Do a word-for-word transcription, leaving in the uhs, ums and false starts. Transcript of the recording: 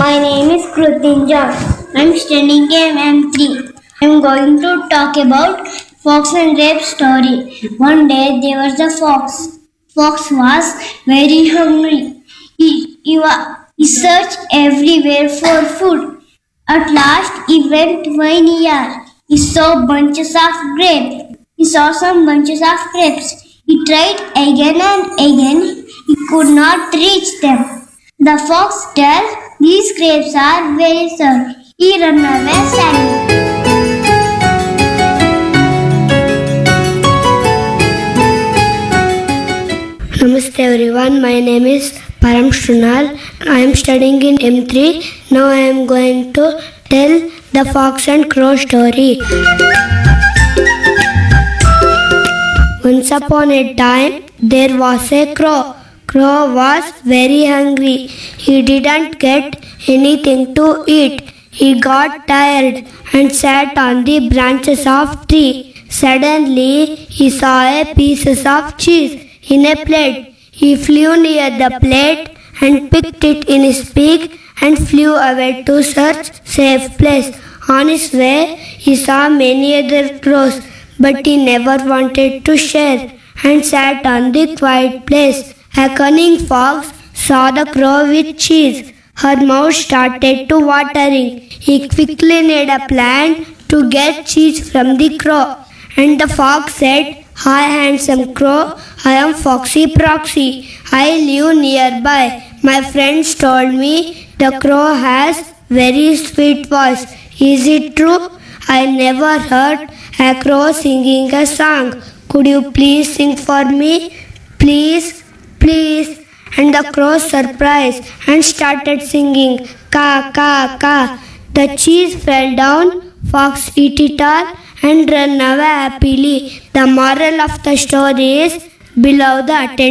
My name is Krutinja. I'm studying in M three. I'm going to talk about Fox and Rape story. One day there was a fox. Fox was very hungry. He, he, wa- he searched everywhere for food. At last he went one year. He saw bunches of grapes. He saw some bunches of grapes. He tried again and again. He could not reach them. The fox said, "These grapes are very sour." He ran away sadly. Namaste everyone, my name is Param Shunal. I am studying in M three. Now I am going to tell the fox and crow story. Once upon a time, there was a crow. Crow was very hungry. He didn't get anything to eat. He got tired and sat on the branches of tree. Suddenly, he saw a pieces of cheese in a plate. He flew near the plate and picked it in his beak and flew away to search safe place. On his way, he saw many other crows, but he never wanted to share and sat on the quiet place. A cunning fox saw the crow with cheese. Her mouth started to watering. He quickly made a plan to get cheese from the crow. And the fox said, "Hi, handsome crow, I am Foxy Proxy. I live nearby. My friends told me the crow has very sweet voice. Is it true? I never heard a crow singing a song. Could you please sing for me? Please, please." And the crow surprised and started singing, "Ka, ka, ka." The cheese fell down. Fox ate it all and ran away happily. The moral of the story is, below the attention